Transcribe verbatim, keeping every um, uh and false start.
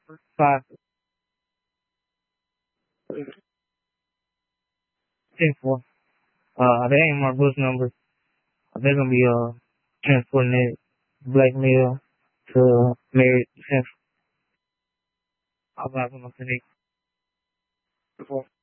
five, ten four. Uh, that ain't my bus number. They're gonna be uh transporting that black male to Marriott Central. I'm not gonna connect.